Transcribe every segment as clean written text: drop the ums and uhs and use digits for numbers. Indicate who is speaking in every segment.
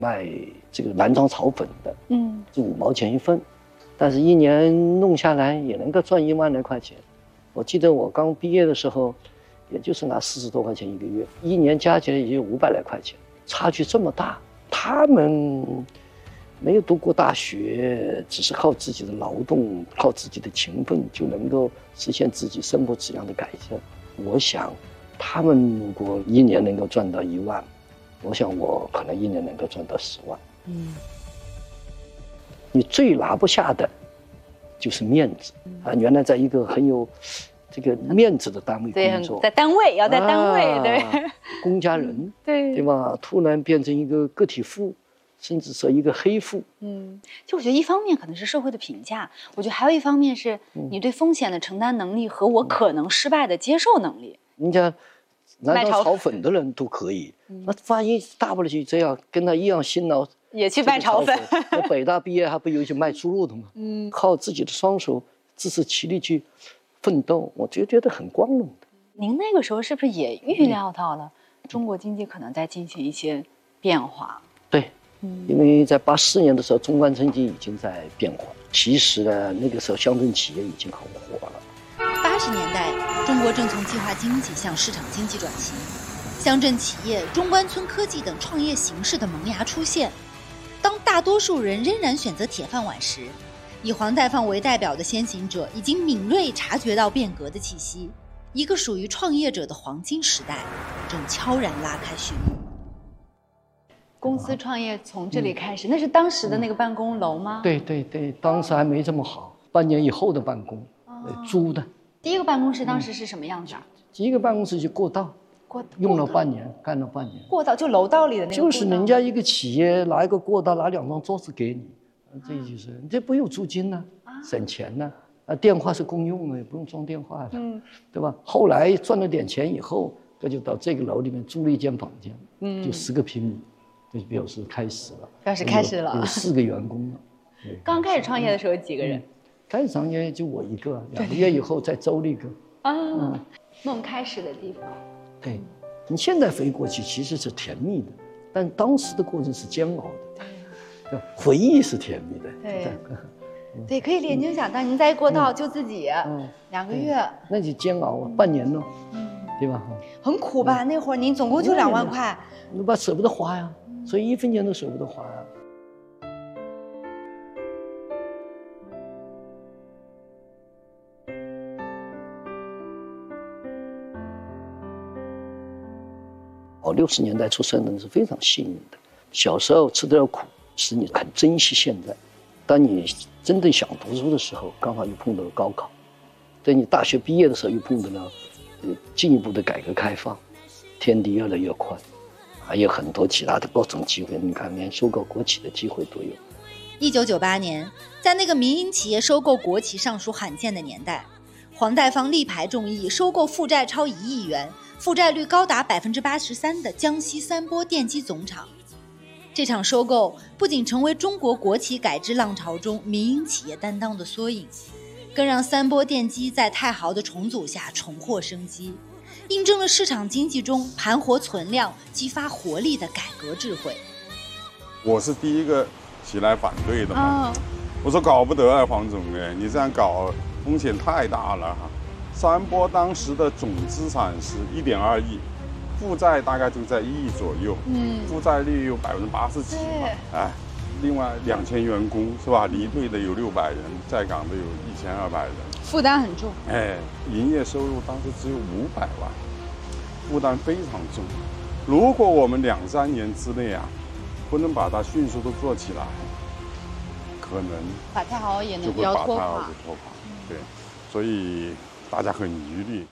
Speaker 1: 卖这个蓝装草粉的，是5毛钱一份，但是1年弄下来也能够赚1万来块钱。我记得我刚毕业的时候，也就是拿40多块钱一个月，1年加起来也就500来块钱，差距这么大。他们没有读过大学，只是靠自己的劳动，靠自己的勤奋就能够实现自己生活质量的改善。我想，他们如果1年能够赚到1万，我想我可能1年能够赚到10万。你最拿不下的就是面子啊！原来在一个很有这个面子的单位工作，
Speaker 2: 在单位要在单位，对，
Speaker 1: 公家人，
Speaker 2: 对
Speaker 1: 吧？突然变成一个个体户，甚至是一个黑户。
Speaker 2: 就我觉得一方面可能是社会的评价，我觉得还有一方面是你对风险的承担能力和我可能失败的接受能力。
Speaker 1: 人家蓝装炒粉的人都可以，那万一大不了就这样，跟他一样辛劳，
Speaker 2: 也去卖炒粉。
Speaker 1: 我北大毕业还不有一些卖猪肉的吗？靠自己的双手自食其力去奋斗，我就觉得很光荣的。
Speaker 2: 您那个时候是不是也预料到了中国经济可能在进行一些变化？
Speaker 1: 对，因为在84年的时候，中关村经济已经在变化。其实呢，那个时候乡镇企业已经很火了。
Speaker 3: 80年代，中国正从计划经济向市场经济转型，乡镇企业、中关村科技等创业形式的萌芽出现。当大多数人仍然选择铁饭碗时，以黄带坊为代表的先行者已经敏锐察觉到变革的气息，一个属于创业者的黄金时代正悄然拉开序幕。
Speaker 2: 公司创业从这里开始，那是当时的那个办公楼吗？
Speaker 1: 对，当时还没这么好，半年以后的办公，租的。
Speaker 2: 第一个办公室当时是什么样子啊？
Speaker 1: 第一个办公室就过道，用了半年，干了半年。
Speaker 2: 过道就楼道里的那个。
Speaker 1: 就是人家一个企业拿一个过道，拿2张桌子给你，这就是你这不用租金呢，省钱呢。电话是公用的，也不用装电话的，对吧？后来赚了点钱以后，这就到这个楼里面租了一间房间，就10个平米，就表示开始了。
Speaker 2: 表示开始了。
Speaker 1: 有4个员工了。
Speaker 2: 刚开始创业的时候几个人？
Speaker 1: 开始创业就我一个，2个月以后再周了一个。
Speaker 2: 梦开始的地方。
Speaker 1: 对，你现在回过去其实是甜蜜的，但当时的过程是煎熬的，回忆是甜蜜的。
Speaker 2: 对，可以联想到您在过道就自己2个月，
Speaker 1: 那就煎熬啊，半年了，对吧？
Speaker 2: 很苦吧？那会儿您总共就2万块，
Speaker 1: 你把舍不得花呀，所以1分钱都舍不得花呀。60年代出生的人是非常幸运的，小时候吃得了苦，使你很珍惜现在。当你真正想读书的时候，刚好又碰到了高考；在你大学毕业的时候，又碰到了进一步的改革开放，天地越来越宽，还有很多其他的各种机会。你看，连收购国企的机会都有。
Speaker 3: 1998年，在那个民营企业收购国企尚属罕见的年代，黄带坊力排众议收购负债超1亿元、负债率高达83%的江西三波电机总厂。这场收购不仅成为中国国企改制浪潮中民营企业担当的缩影，更让三波电机在太豪的重组下重获生机，印证了市场经济中盘活存量、激发活力的改革智慧。
Speaker 4: 我是第一个起来反对的嘛，我说搞不得啊，黄总哎，你这样搞风险太大了哈。三波当时的总资产是1.2亿，负债大概就在1亿左右，负债率有80%几嘛，哎，另外2000员工是吧？离队的有600人，在岗的有1200人，
Speaker 2: 负担很重。
Speaker 4: 哎，营业收入当时只有500万，负担非常重。如果我们2、3年之内啊，不能把它迅速的做起来，可能
Speaker 2: 把太豪也能
Speaker 4: 就会把太
Speaker 2: 拖
Speaker 4: 豪给拖垮。对，所以大家很疑虑。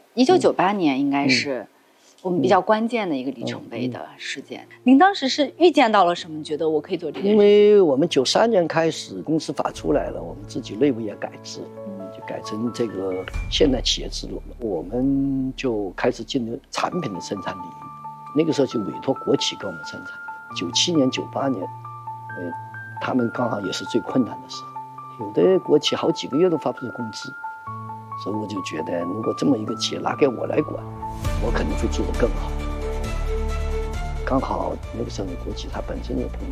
Speaker 2: 1998年应该是我们比较关键的一个里程碑的事件。您当时是预见到了什么？觉得我可以做这件事？
Speaker 1: 因为我们93年开始公司法出来了，我们自己内部也改制，就改成这个现代企业制度了。我们就开始进入产品的生产领域，那个时候就委托国企给我们生产。97年、98年，他们刚好也是最困难的时候，有的国企好几个月都发不出工资。所以我就觉得，如果这么一个企业拿给我来管，我肯定会做得更好。 刚好那个时候国企它本身也不